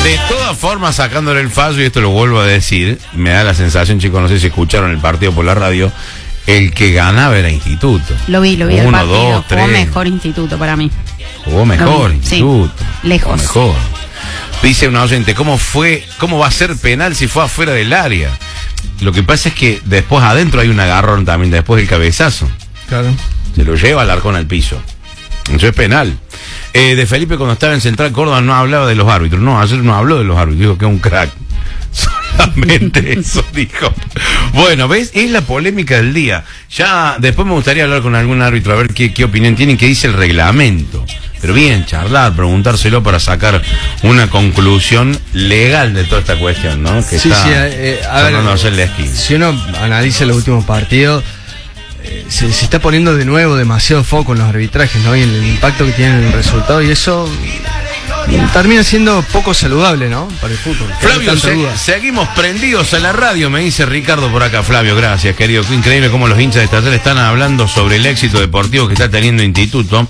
De todas formas, sacándole el fallo, y esto lo vuelvo a decir, me da la sensación, chicos, no sé si escucharon el partido por la radio, el que ganaba era Instituto. Lo vi el 1, partido. 2, 3. Jugó mejor Instituto para mí. Jugó mejor Instituto. Sí, lejos. Jugó mejor. Dice una oyente, ¿cómo va a ser penal si fue afuera del área? Lo que pasa es que después adentro hay un agarrón también, después del cabezazo. Claro. Se lo lleva Alarcón al piso. Eso es penal. De Felipe, cuando estaba en Central Córdoba, no hablaba de los árbitros. No, ayer no habló de los árbitros. Dijo que es un crack. Solamente eso dijo. Bueno, ¿ves? Es la polémica del día. Ya después me gustaría hablar con algún árbitro a ver qué opinión tienen, qué dice el reglamento. Pero bien, charlar, preguntárselo para sacar una conclusión legal de toda esta cuestión, ¿no? Que sí, está a ver, si uno analiza los últimos partidos, se está poniendo de nuevo demasiado foco en los arbitrajes, ¿no? Y el impacto que tienen en el resultado, y eso termina siendo poco saludable, ¿no? Para el fútbol. Flavio, seguimos prendidos a la radio, me dice Ricardo por acá. Flavio, gracias, querido. Increíble cómo los hinchas de Estatal están hablando sobre el éxito deportivo que está teniendo Instituto.